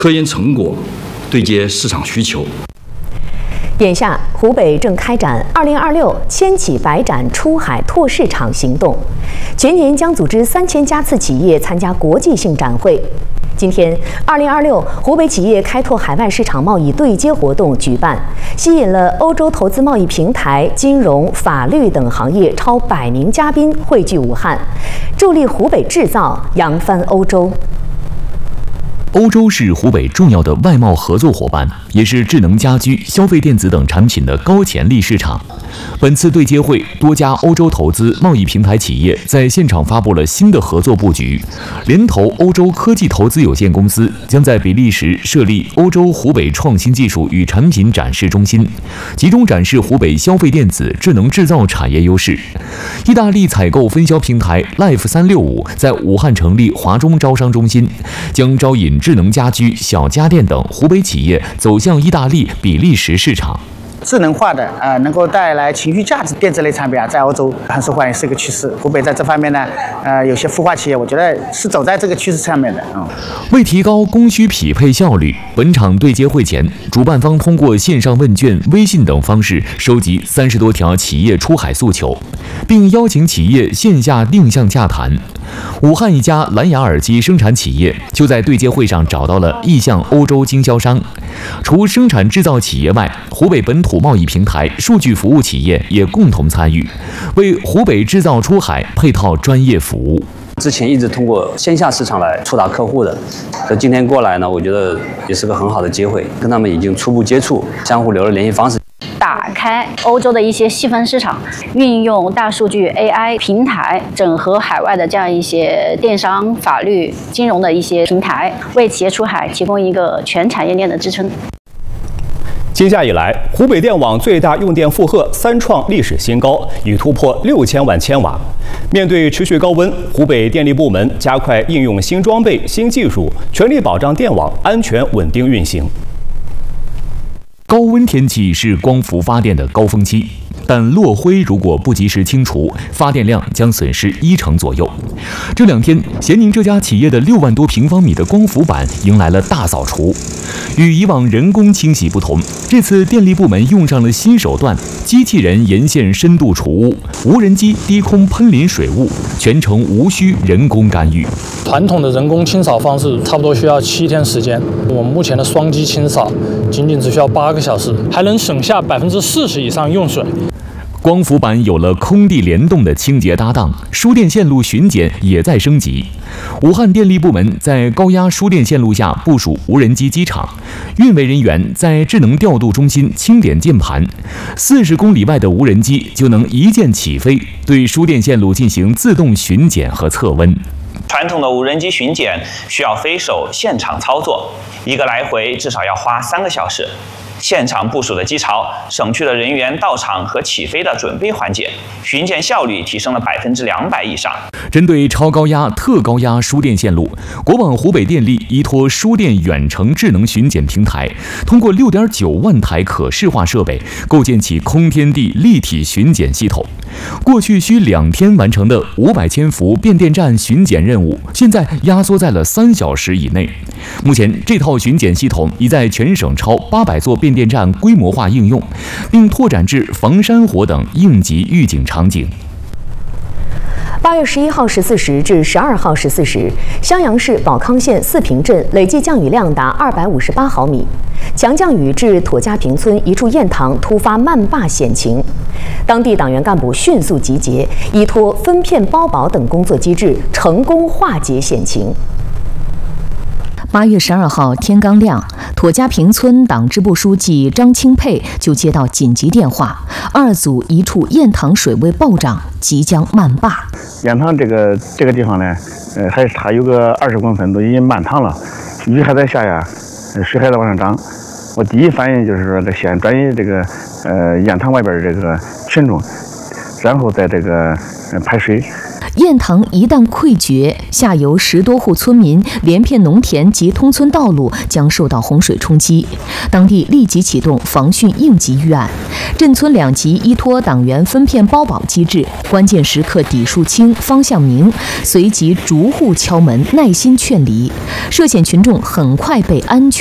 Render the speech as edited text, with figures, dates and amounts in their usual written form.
科研成果对接市场需求。 眼下，湖北正开展2026千企百展出海拓市场行动，全年将组织3000家次企业参加国际性展会。今天，2026湖北企业开拓海外市场贸易对接活动举办，吸引了欧洲投资贸易平台、金融、法律等行业超100名嘉宾汇聚武汉，助力湖北制造扬帆欧洲。 欧洲是湖北重要的外贸合作伙伴，也是智能家居、消费电子等产品的高潜力市场。本次对接会，多家欧洲投资贸易平台企业在现场发布了新的合作布局。联投欧洲科技投资有限公司将在比利时设立欧洲湖北创新技术与产品展示中心，集中展示湖北消费电子、智能制造产业优势。意大利采购分销平台 Life365 在武汉成立华中招商中心，将招引智能家居、小家电等湖北企业走向意大利、比利时市场。 智能化的能够带来情绪价值电子类产品在欧洲很受欢迎，是一个趋势。湖北在这方面呢，有些孵化企业，我觉得是走在这个趋势上面的。 为提高供需匹配效率，本场对接会前，主办方通过线上问卷、微信等方式收集30多条企业出海诉求，并邀请企业线下定向洽谈。武汉一家蓝牙耳机生产企业就在对接会上找到了意向欧洲经销商。除生产制造企业外，湖北本土贸易平台、数据服务企业也共同参与，为湖北制造出海配套专业服务。 之前一直通过线下市场来触达客户的，所以今天过来呢，我觉得也是个很好的机会，跟他们已经初步接触，相互留了联系方式。 打开欧洲的一些细分市场，运用大数据 AI 平台，整合海外的这样一些电商、法律、金融的一些平台，为企业出海提供一个全产业链的支撑。 今夏以来，湖北电网最大用电负荷3创历史新高，已突破6000万千瓦。面对持续高温，湖北电力部门加快应用新装备、新技术，全力保障电网安全稳定运行。 高温天气是光伏发电的高峰期，但落灰如果不及时清除，发电量将损失1成左右。这2天，咸宁这家企业的6万多平方米的光伏板迎来了大扫除。与以往人工清洗不同，这次电力部门用上了新手段，机器人沿线深度除污，无人机低空喷淋水雾，全程无需人工干预。 传统的人工清扫方式差不多需要7天时间，我们目前的双机清扫仅只需要8个小时，还能省下40%以上用水。 光伏板有了空地联动的清洁搭档，输电线路巡检也在升级。武汉电力部门在高压输电线路下部署无人机机场，运维人员在智能调度中心清点键盘，40公里外的无人机就能一键起飞，对输电线路进行自动巡检和测温。 传统的无人机巡检需要飞手现场操作，一个来回至少要花3个小时。现场部署的机槽省去了人员到场和起飞的准备环节，巡检效率提升了200%以上。 针对超高压、特高压输电线路，国网湖北电力依托输电远程智能巡检平台，通过6.9万台可视化设备，构建起空天地立体巡检系统。过去需2天完成的500千伏变电站巡检任务，现在压缩在了3小时以内。目前，这套巡检系统已在全省超800座变电站规模化应用，并拓展至防山火等应急预警场景。 8月11号14时至12号14时，襄阳市保康县四平镇累计降雨量达258毫米，强降雨致妥家坪村一处堰塘突发漫坝险情，当地党员干部迅速集结，依托分片包保等工作机制，成功化解险情。 8月12号天刚亮，妥家坪村党支部书记张清佩就接到紧急电话，2组一处堰塘水位暴涨，即将漫坝。 堰塘这个地方呢，还差有个20公分，都已经满塘了，雨还在下呀，水还在往上涨。我第一反应就是说，先转移这个堰塘外边这个群众，然后再这个排水。 堰塘一旦溃决，下游10多户村民、连片农田及通村道路将受到洪水冲击。当地立即启动防汛应急预案，镇村2级依托党员分片包保机制，关键时刻底数清、方向明，随即逐户敲门，耐心劝离。涉险群众很快被安全